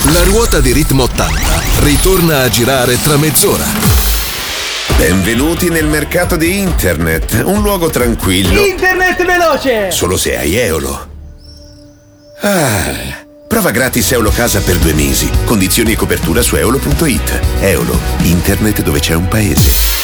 La ruota di Ritmo 80 ritorna a girare tra mezz'ora. Benvenuti nel mercato di internet, un luogo tranquillo. Internet veloce! Solo se hai Eolo. Prova gratis Eolo Casa per 2 mesi. Condizioni e copertura su eolo.it. Eolo, internet dove c'è un paese.